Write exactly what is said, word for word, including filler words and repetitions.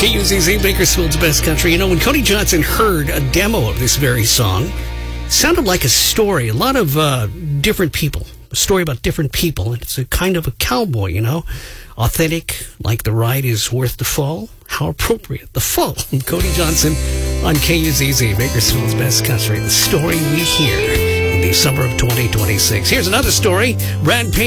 K U Z Z, Bakersfield's Best Country. You know, when Cody Johnson heard a demo of this very song, it sounded like a story. A lot of uh, different people. A story about different people. And it's a kind of a cowboy, you know. Authentic, like the ride is worth the fall. How appropriate. The fall. Cody Johnson on K U Z Z, Bakersfield's Best Country. The story we hear in the summer of twenty twenty-six. Here's another story. Brad Payne.